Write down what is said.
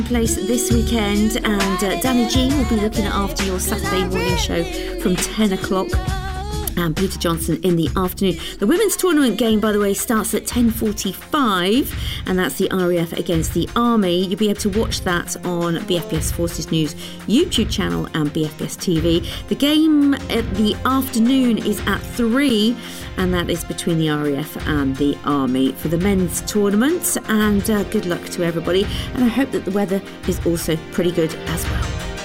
Place this weekend, and Danny G will be looking after your Saturday morning show from 10 o'clock. And Peter Johnson in the afternoon. The women's tournament game, by the way, starts at 10:45, and that's the RAF against the Army. You'll be able to watch that on BFBS Forces News YouTube channel and BFBS TV. The game at the afternoon is at 3, and that is between the RAF and the Army for the men's tournament. And good luck to everybody, and I hope that the weather is also pretty good as well.